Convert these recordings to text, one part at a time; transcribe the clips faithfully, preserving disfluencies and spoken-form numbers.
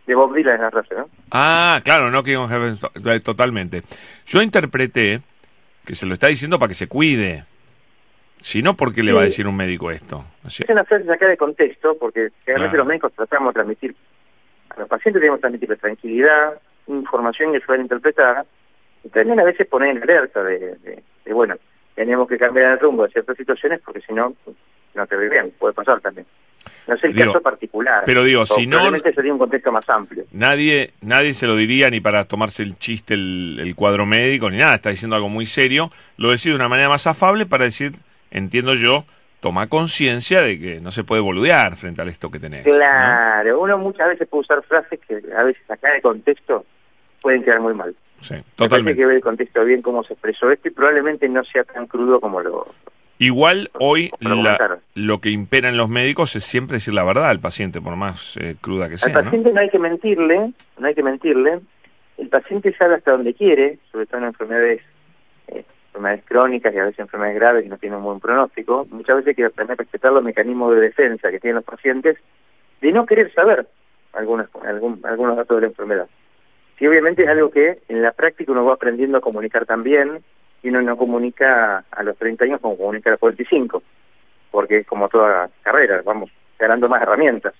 de Bob Dylan la frase, ¿no? Ah, claro, no King of Heaven, totalmente. Yo interpreté que se lo está diciendo para que se cuide. Si no, ¿por qué le Sí. va a decir un médico esto? O sea, Es una frase sacada de contexto, porque realmente Claro. los médicos tratamos de transmitir, a los pacientes debemos transmitir tranquilidad, información que suelen interpretar, y también a veces poner en alerta de, de, de, bueno, tenemos que cambiar el rumbo de ciertas situaciones, porque si no, no te ve bien, puede pasar también. No es el Digo, caso particular. pero digo, o si no- probablemente sería un contexto más amplio. nadie nadie se lo diría ni para tomarse el chiste el, el cuadro médico ni nada, está diciendo algo muy serio, lo decide de una manera más afable para decir, entiendo yo, toma conciencia de que no se puede boludear frente a esto que tenés. Claro, ¿no? Uno muchas veces puede usar frases que a veces sacadas de contexto pueden quedar muy mal. Sí, Me parece totalmente. que ver el contexto bien cómo se expresó esto y probablemente no sea tan crudo como lo... Igual hoy Como lo la- comentaron. lo que impera en los médicos es siempre decir la verdad al paciente, por más eh, cruda que Al sea, ¿no? paciente no hay que mentirle, no hay que mentirle. El paciente sabe hasta donde quiere, sobre todo en enfermedades, eh, enfermedades crónicas y a veces enfermedades graves que no tienen un buen pronóstico. Muchas veces hay que aprender a respetar los mecanismos de defensa que tienen los pacientes de no querer saber algunos, algún, algunos datos de la enfermedad. Sí, obviamente es algo que en la práctica uno va aprendiendo a comunicar también, y uno no comunica a los treinta años como comunica a los cuarenta y cinco, porque es como toda carrera, vamos ganando más herramientas.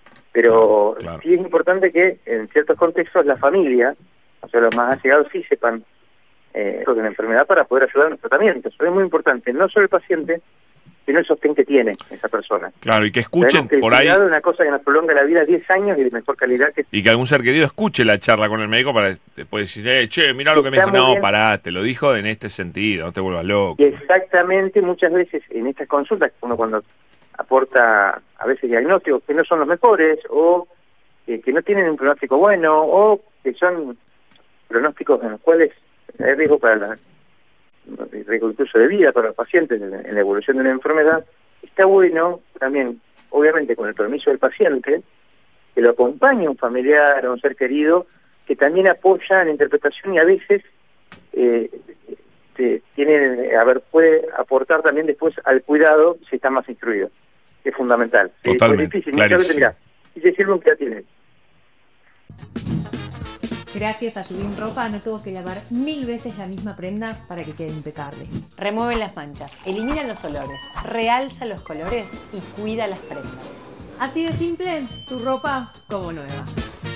Pero Claro. sí es importante que en ciertos contextos la familia, o sea, los más allegados, sí sepan eh, de la enfermedad para poder ayudar en los tratamientos. Eso es muy importante, no solo el paciente, sino el sostén que tiene esa persona. Claro, y que escuchen Sabemos que el por ahí, cuidado es una cosa que nos prolonga la vida diez años y de mejor calidad que... y que algún ser querido escuche la charla con el médico para después decir, eh, che, mirá lo que me Está dijo. muy No, bien. pará, te lo dijo en este sentido, no te vuelvas loco. Y exactamente, muchas veces en estas consultas, uno cuando aporta a veces diagnósticos que no son los mejores, o eh, que no tienen un pronóstico bueno, o que son pronósticos en los cuales hay riesgo para la, riesgo incluso de vida para los pacientes en, en la evolución de una enfermedad, está bueno también, obviamente con el permiso del paciente, que lo acompañe un familiar o un ser querido, que también apoya en la interpretación y a veces eh, te, tiene, a ver, puede aportar también después al cuidado si está más instruido, que es fundamental. Sí, Totalmente, es difícil, muchas veces, clarísimo. mirá, y se sirve un que tiene. Gracias a Yubin Ropa no tuvo que lavar mil veces la misma prenda para que quede impecable. Remueve las manchas, elimina los olores, realza los colores y cuida las prendas. Así de simple, tu ropa como nueva.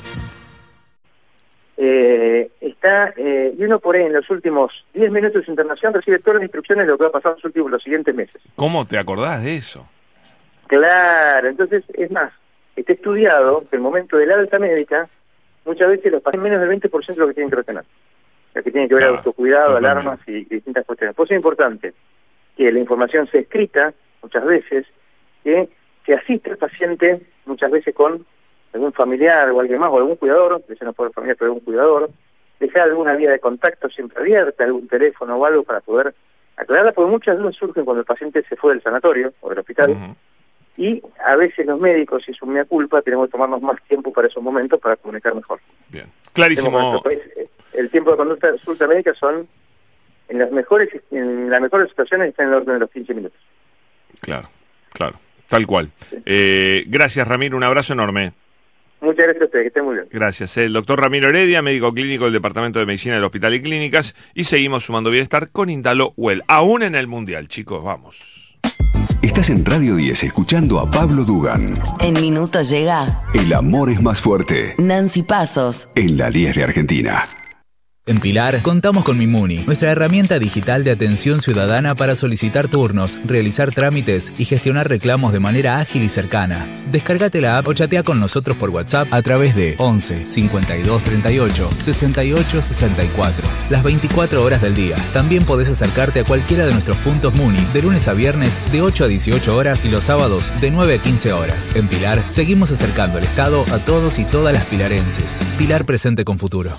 Eh, está, eh, y uno por ahí en los últimos diez minutos de internación recibe todas las instrucciones de lo que va a pasar en los últimos, los siguientes meses. ¿Cómo te acordás de eso? Claro, entonces, es más, está estudiado que el momento del alta médica, muchas veces los pacientes menos del veinte por ciento de lo que tienen que retener. Lo que tiene que ver Claro, autocuidado, totalmente. alarmas y, y distintas cuestiones. Por eso es importante que la información sea escrita, muchas veces, que se asista al paciente, muchas veces con algún familiar o alguien más, o algún cuidador, que se no puede familiar, pero algún cuidador, dejar alguna vía de contacto siempre abierta, algún teléfono o algo para poder aclararla, porque muchas dudas surgen cuando el paciente se fue del sanatorio o del hospital, Ujú. y a veces los médicos, y es un mea culpa, tenemos que tomarnos más tiempo para esos momentos para comunicar mejor. Bien, Tenemos que en clarísimo. nuestro país, eh, el tiempo de conducta consulta médica son, en las mejores en las mejores situaciones, está en el orden de los quince minutos. Claro, claro, tal cual. Eh, gracias, Ramiro, un abrazo enorme. Muchas gracias a ustedes, que estén muy bien. Gracias. El doctor Ramiro Heredia, médico clínico del Departamento de Medicina del Hospital y Clínicas, y seguimos sumando bienestar con Indalo Well, aún en el Mundial, chicos, vamos. Estás en Radio diez escuchando a Pablo Dugan. En minutos llega El amor es más fuerte. Nancy Pasos. En la Liesre Argentina. En Pilar contamos con Mimuni, nuestra herramienta digital de atención ciudadana para solicitar turnos, realizar trámites y gestionar reclamos de manera ágil y cercana. Descárgate la app o chatea con nosotros por WhatsApp a través de once cincuenta y dos treinta y ocho sesenta y ocho sesenta y cuatro. Las veinticuatro horas del día. También podés acercarte a cualquiera de nuestros puntos Muni de lunes a viernes de ocho a dieciocho horas y los sábados de nueve a quince horas. En Pilar seguimos acercando el Estado a todos y todas las pilarenses. Pilar presente con futuro.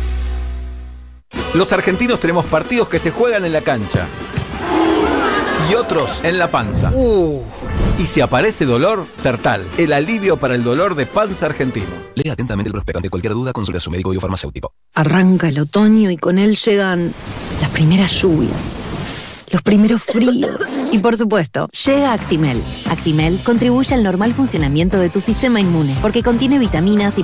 Los argentinos tenemos partidos que se juegan en la cancha y otros en la panza. Uh. Y si aparece dolor, Sertal, el alivio para el dolor de panza argentino. Lea atentamente el prospecto. Ante cualquier duda, consulte a su médico biofarmacéutico. Arranca el otoño y con él llegan las primeras lluvias, los primeros fríos. Y por supuesto, llega Actimel. Actimel contribuye al normal funcionamiento de tu sistema inmune porque contiene vitaminas y